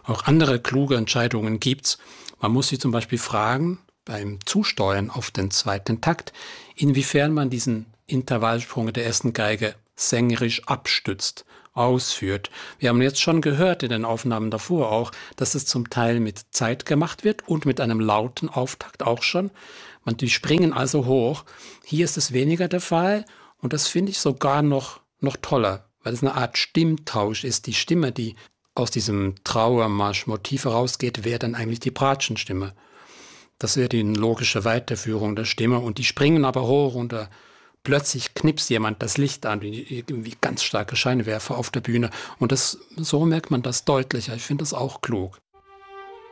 Auch andere kluge Entscheidungen gibt's. Man muss sich zum Beispiel fragen, beim Zusteuern auf den zweiten Takt, inwiefern man diesen Intervallsprung der ersten Geige sängerisch abstützt, ausführt. Wir haben jetzt schon gehört in den Aufnahmen davor auch, dass es zum Teil mit Zeit gemacht wird und mit einem lauten Auftakt auch schon. Die springen also hoch. Hier ist es weniger der Fall und das finde ich sogar noch toller, weil es eine Art Stimmtausch ist. Die Stimme, die aus diesem Trauermarschmotiv herausgeht, wäre dann eigentlich die Bratschenstimme. Das wäre die logische Weiterführung der Stimme und die springen aber hoch und plötzlich knipst jemand das Licht an, wie irgendwie ganz starke Scheinwerfer auf der Bühne und so merkt man das deutlicher. Ich finde das auch klug.